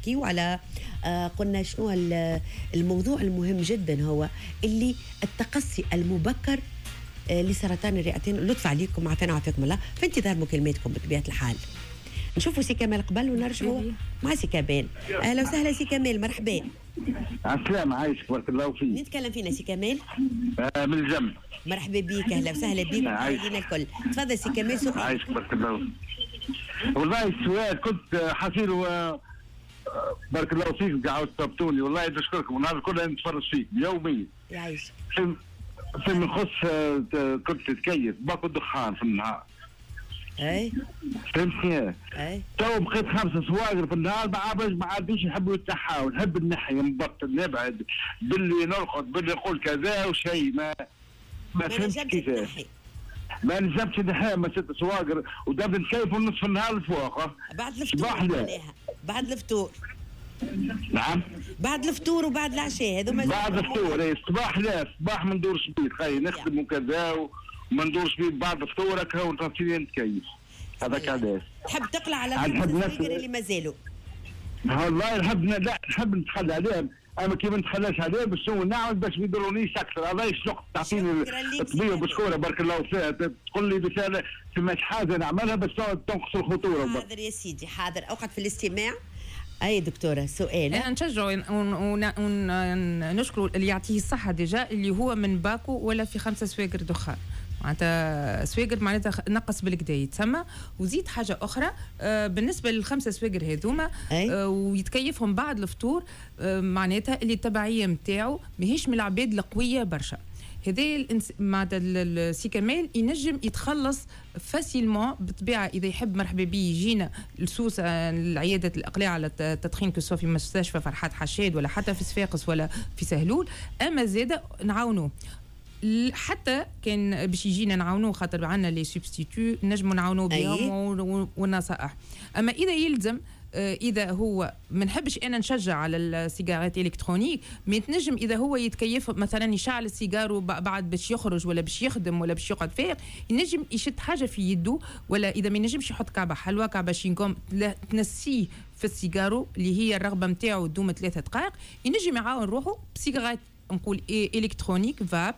نحكيو على قلنا شنو الموضوع المهم جدا هو اللي التقصي المبكر لسرطان الرئتين. لطف عليكم عافانا وعافاكم الله، في انتظار مكالماتكم بطبيعة الحال. نشوفوا سي كمال قبل ونرجعوا مع سي كمال. اهلا وسهلا سي كمال، مرحبا. السلام عايشك بارك الله فيك. نتكلم فينا سي كمال؟ من الجنب. مرحبا بك، اهلا وسهلا بك وعايزين الكل. تفضل سي كمال. سؤال عايشك بارك الله فيك. والله السؤال كنت حصيله بارك الله فيك قاعد تربطوني، والله نشكركم النهار كله نتفرج فيك يوميا. يعيشك. فيما يخص كنت تتكيف باكل دخان في النهار. اي فهمتني؟ اي تو بقيت 5 سواقر في النهار ما عادش نحب نتحاول، نحب نحي نبطل نبعد باللي نرقد باللي نقول كذا وشيء ما فهمتش كيفاش. ما نجمتش نحي ما 6 سواقر ودابا نكيف نصف النهار لفوق. بعد الفطور بعد الفطور. نعم بعد الفطور وبعد العشاء هذوما بعد الفطور. اي الصباح لا الصباح ما ندورش بيه خاي نخدم وكذا وما ندورش بيه بعد الفطور هكا ونصير نتكيف. هذاك علاش تحب تقلع على السواقر اللي مازالوا. والله نحب نتخلى عليهم، اما كي ما نتخلاش عليهم باش نعمل باش ما يضرونيش اكثر. هذا الوقت تعطيني الطبيب بشكوره بارك الله فيها، تقول لي رساله فماش حاجه نعملها باش تنقص الخطوره. حاضر يا سيدي حاضر، اوقات في الاستماع. اي دكتوره سؤال. انا نشجعوا ونشكروا اللي يعطيه الصحه ديجا اللي هو من باكو ولا في 5 سواقر دخان معناتها سواقر معناتها نقص بالكدا يتسمى. وزيد حاجه اخرى بالنسبه لل5 سواقر هذوما ويتكيفهم بعد الفطور معناتها اللي التبعيه نتاعو ماهيش من العباد القويه برشا. هذا معناتها السي كمال ينجم يتخلص فاسيلمون بالطبيعه اذا يحب مرحبا بيه يجينا لسوس العياده الاقلاع على التدخين كسوا في مستشفى فرحات حشاد ولا حتى في صفاقس ولا في سهلول. اما زاده نعاونوه حتى كان باش يجينا نعاونوه خاطر عندنا لي سوبستيتو نجموا نعاونوه بهم والنصائح. اما اذا يلزم اذا هو ما نحبش انا نشجع على السيجارات الكترونيك ما تنجم اذا هو يتكيف مثلا يشعل السيجار بعد باش يخرج ولا باش يخدم ولا باش يقعد فايق ينجم يشد حاجه في يده. ولا اذا ما ينجمش يحط كعبه حلوى كعبه شينكوم تنسيه في السيجارو اللي هي الرغبه نتاعو تدوم 3 دقائق ينجم يعاون روحه بسيجارات نقول الكترونيك فاب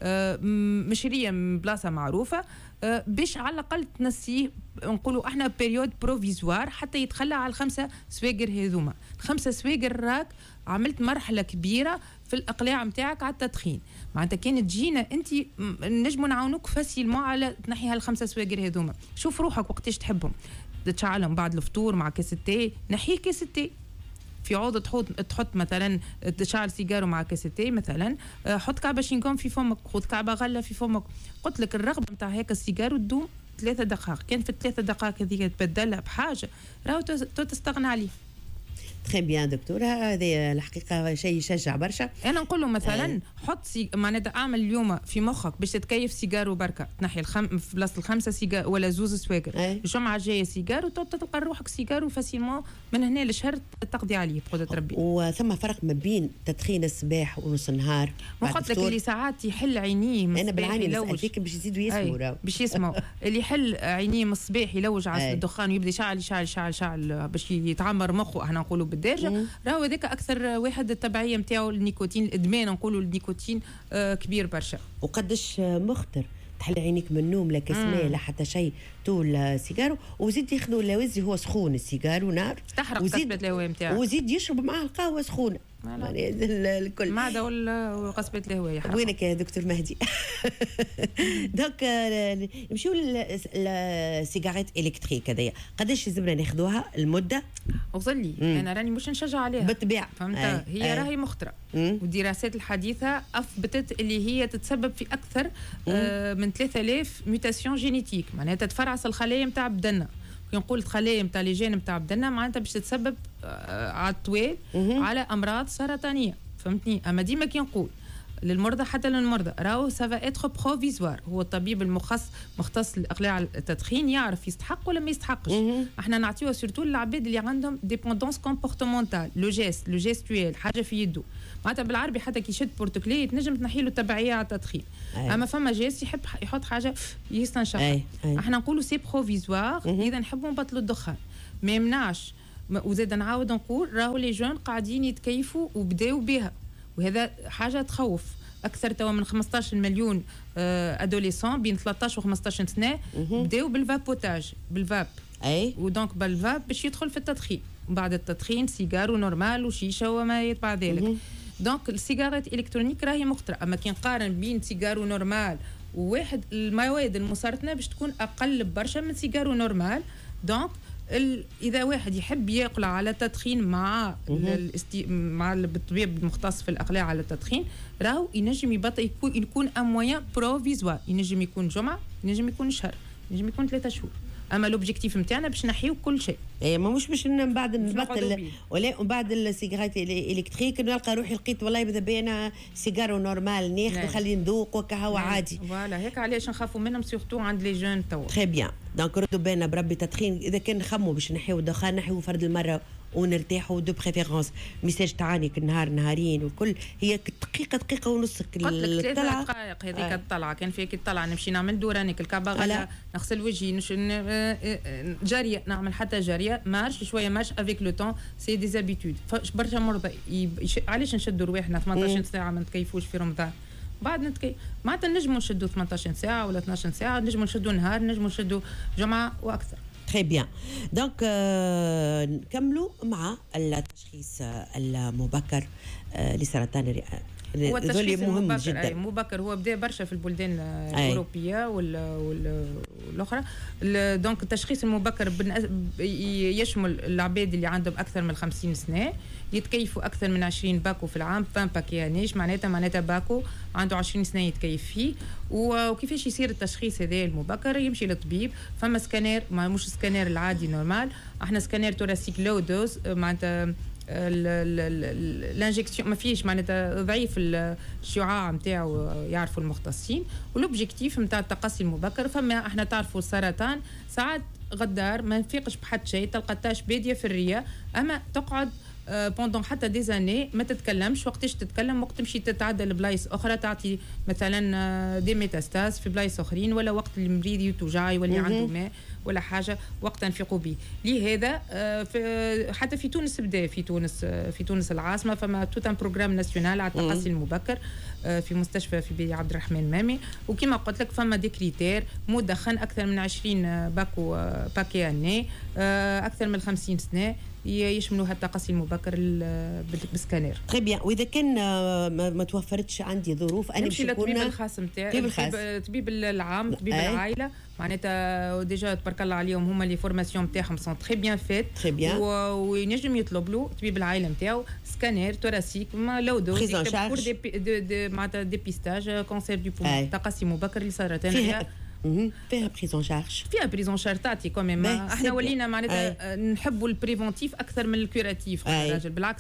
مشريه من بلاصه معروفه باش على الاقل تنسيه نقولوا احنا بيريود بروفيزوار حتى يتخلى على 5 سواقر هذوما. 5 سواقر راك عملت مرحله كبيره في الاقلاع نتاعك على التدخين. معناتها كانت تجينا انت نجموا نعاونوك فاسيلمون على تنحي هال5 سواقر هذوما. شوف روحك وقتاش تحبهم تشعلهم بعد الفطور مع كاس التاي نحيه كاس التاي في عوض تحط مثلا تشعل سيجارو مع كاسيتي مثلا حط كعبه شينكون في فمك خذ كعبه غله في فمك. قلت لك الرغبه نتاع هيك السيجارو تدوم 3 دقائق كان في 3 دقائق هذيك تبدلها بحاجه راهو تستغنى عليه. تخي بيان دكتورة، هذه الحقيقة شيء يشجع برشا. أنا نقول له مثلا حط معناتها أعمل اليوم في مخك باش تتكيف سيجار وبركة تنحي في بلاصة 5 سيجار ولا 2 سواقر الجمعة الجاية سيجار وتلقى روحك سيجار وفاسيلمون من هنا لشهر تقضي عليه بقدرة ربي. وثم فرق ما بين تدخين الصباح ونص النهار. ما قلت لك اللي ساعات يحل عينيه أنا بالعين نسأل فيك باش يزيدوا يسمعوا باش يسمعوا اللي يحل عينيه من الصباح يلوج على الدخان ويبدا يشعل باش يتعمر مخه احنا نقولوا بالدارجة راهو هذاك اكثر واحد التبعيه نتاعو النيكوتين الادمان نقولوا النيكوتين كبير برشا. وقداش مخطر تحل عينيك من النوم لا كسمه لا حتى شيء طول سيجارو وزيد ياخذوا اللوزي هو سخون السيجارو نار تحرق قصبة الهواء نتاعو وزيد يشرب معاه القهوه سخونه يعني الكل معده وقصبة الهواء يحرق. وينك يا دكتور مهدي؟ دونك نمشيو للسيجارات الكتريك هذيا قداش لازمنا ناخذوها المده؟ وظلي انا راني مش نشجع عليها بالطبيعه فهمت. هي راهي مخطره والدراسات الحديثه اثبتت اللي هي تتسبب في اكثر من 3000 ميوتاسيون جينيتيك معناتها تفرعس الخلايا نتاع بدنا. كي نقول الخلايا نتاع لي جين نتاع بدنا معناتها باش تتسبب على الطويل على امراض سرطانيه فهمتني. اما ديما كي نقول للمرضى حتى للمرضى راهو سافا اتر بروفيزوار هو الطبيب مختص لاقلاع التدخين يعرف يستحق ولا ما يستحقش. احنا نعطيوها سورتو للعباد اللي عندهم ديبوندونس كومبورتمونتال لو جيستويل حاجه في يده معناتها بالعربي حتى كي يشد بورتوكلي تنجم تنحي له التبعيه على التدخين. اما فما جيست يحب يحط حاجه يستنشق احنا نقولوا سي بروفيزوار اذا نحبوا نبطلوا الدخان ما يمنعش وزاد نعاود نقول راهو لي جون قاعدين يتكيفوا وبداوا بها، وهذا حاجه تخوف. اكثر توا من 15 مليون ادوليسون بين 13 و 15 سنه بداوا بالفابوتاج بالفاب، اي ودونك بالفاب باش يدخل في التدخين، بعد التدخين سيجارو نورمال وشيشه وما يتبع ذلك. دونك السيجارات الالكترونيك راهي مخطره، اما كي نقارن بين سيجارو نورمال وواحد المواد المسرطنه باش تكون اقل برشا من سيجارو نورمال. دونك اذا واحد يحب ياكل على تدخين مع مع الطبيب المختص في الاقلاع على التدخين، راهو ينجم يبطل، يكون ان موان بروفيزوار، ينجم يكون جمعه، ينجم يكون شهر، ينجم يكون 3 شهور. اما لوبجيكتيف نتاعنا باش نحيو كل شيء. اي ما مش باش من بعد نبطل ولا من بعد السيجارات الالكتريك نلقى روحي لقيت والله ماذا بيا انا سيجارو نورمال ناخذ خلي نذوق وكهو عادي. فوالا هيك علاش نخافوا منهم سورتو عند لي جون توا. تري بيان. دونك ردوا بالنا بربي تدخين، اذا كان نخموا باش نحيو الدخان نحيو فرد المره ونرتاحوا دو بريفيرونس. ميساج تاعني كل نهار نهارين والكل هي دقيقه ونص الطلعه دقائق هذيك الطلعه كان فيك الطلعه نمشي نعمل دورانيك الكباغله نغسل وجهي جاريه نعمل حتى جاريه مارش شويه مارش افيك لو طون سي دي زابيتود. برشا مرضى علاش نشدوا رواحنا 18 ساعه ما نتكيفوش في رمضان بعد نتكيف معناتها نجموا نشدوا 18 ساعه ولا 12 ساعه، نجموا نشدوا نهار، نجموا نشدوا جمعه واكثر. تري بيان. دونك نكملوا مع التشخيص المبكر لسرطان الرئه. هو التشخيص مهم جدا مبكر، هو بدا برشا في البلدان الاوروبيه والاخرى. دونك التشخيص المبكر يشمل العباد اللي عندهم اكثر من 50 سنه، يتكيفوا اكثر من 20 باكو في العام. 20 باكيانيش معناتها باكو عنده 20 سنه يتكيف فيه. وكيفاش يصير التشخيص هذا المبكر؟ يمشي للطبيب، فما سكانير مش سكانير العادي نورمال، احنا سكانير توراسيك لو دوز معناتها الانجكسيون ما فيش معناتها ضعيف الشعاع نتاعو يعرفوا المختصين. ولوبجيكتيف نتاع التقصي المبكر فما احنا تعرفوا السرطان ساعات غدار ما نفيقش بحد شيء، تلقى التاش باديه في الريه اما تقعد بوندون حتى دي زاني ما تتكلمش. وقتاش تتكلم؟ وقت تمشي تتعدى لبلايص اخرى تعطي مثلا دي ميتاستاز في بلايص اخرين، ولا وقت المريض يتوجع يولي عنده ماء ولا حاجه وقت نفيقوا به. لهذا حتى في تونس بدا في تونس العاصمه فما توت ان بروغرام ناسيونال على التقصي المبكر في مستشفى في بي عبد الرحمن مامي. وكما قلت لك فما دي كريتير مدخن اكثر من 20 باكي اني اكثر من 50 سنه يشملوا التقصي المبكر بالسكانير. تري بيان. واذا كان ما توفرتش عندي ظروف انا نمشي للطبيب الخاص نتاعي، الطبيب العام، طبيب العائله معناتها ديجا تبارك الله عليهم هما لي فورماسيون نتاعهم سون تري بيان فيت وينجم يطلب له طبيب العائله نتاعو سكانير توراسيك لو دوز بور دي معناتها ديبيستاج كونسير دو بومون تقصي مبكر لسرطان فيها بريزون شارج، فيها بريزون شارج تاعتي كوميم. احنا ولينا معناتها نحبوا البريفونتيف اكثر من الكوراتيف راجل بالعكس.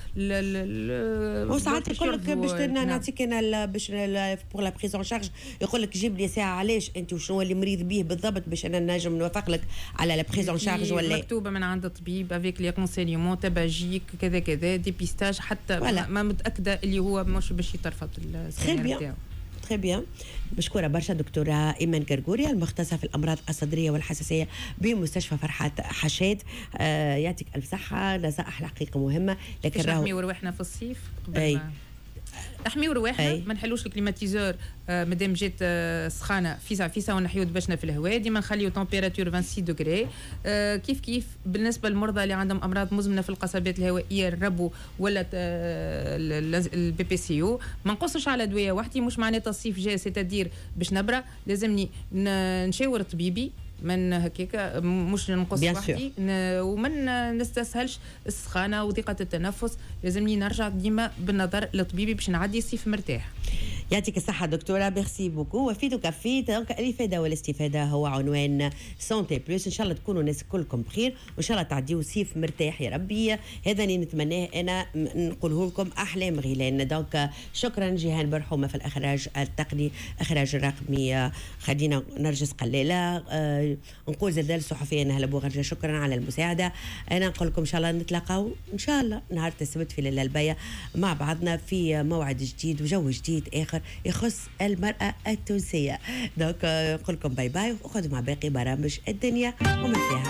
وساعات يقول لك باش نعطيك انا باش بور لا بريزون شارج يقول لك جيب لي ساعه علاش انت وشنو اللي مريض به بالضبط باش انا نجم نوافق لك على لا بريزون شارج ولا مكتوبه من عند الطبيب افيك لي كونسيليومون تباجيك كذا كذا ديبيستاج حتى ما متاكده اللي هو مش باش يترفض السكانير نتاعو. تري بيان. مشكوره برشا دكتوره ايمان قرقوري المختصه في الامراض الصدريه والحساسيه بمستشفى فرحات حشاد. يعطيك الف صحه. نصائح الحقيقه مهمه لكن نحميو رواحنا في الصيف قبل نحميو رواحنا ما نحلوش الكليماتيزور مادام جات سخانه فيسا ونحيو دبشنا في الهواء. ديما نخليو تمبيراتور 26 دوغري. كيف بالنسبه للمرضى اللي عندهم امراض مزمنه في القصبات الهوائيه الربو ولا البي بي سي او ما نقصش على دوايه وحدي. مش معناتها الصيف جاي سيتادير باش نبرا لازمني نشاور طبيبي من هكاك مش نقص وحدي ومن نستسهلش السخانه وضيقه التنفس. لازمني نرجع ديما بالنظر لطبيبي باش نعدي الصيف مرتاح. يعطيك الصحة دكتورة. ميرسي بوكو. وفيتو كافي. دونك الإفادة والاستفادة هو عنوان سونتي بلوس. إن شاء الله تكونوا الناس كلكم بخير وإن شاء الله تعديوا صيف مرتاح يا ربي. هذا اللي نتمناه أنا نقوله لكم أحلام غيلان. دونك شكرا جيهان برحومة في الإخراج التقني إخراج الرقمي خلينا نرجس قلالة. نقول زلزال الصحفية نهلا بوغرجة شكرا على المساعدة. أنا نقول لكم إن شاء الله نتلاقاو إن شاء الله نهار السبت في ليلة الباية مع بعضنا في موعد جديد وجو جديد آخر يخص المرأة التونسية. دونك نقول لكم باي باي وخذوا مع باقي برامج الدنيا وما فيها.